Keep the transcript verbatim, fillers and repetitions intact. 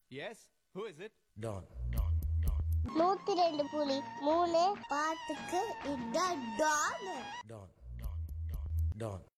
Yes, who is it? Don. நூத்தி ரெண்டு புலி மூணு பாட்டுக்கு இதான் டான். Don. Don.